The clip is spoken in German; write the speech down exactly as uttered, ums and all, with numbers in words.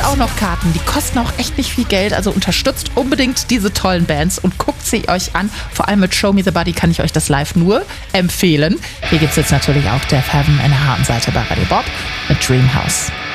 auch noch Karten. Die kosten auch echt nicht viel Geld. Also unterstützt unbedingt diese tollen Bands und guckt sie euch an. Vor allem mit Show Me the Body kann ich euch das live nur empfehlen. Hier gibt es jetzt natürlich auch Death Heaven in der Habenseite bei Radio Bob mit Dreamhouse.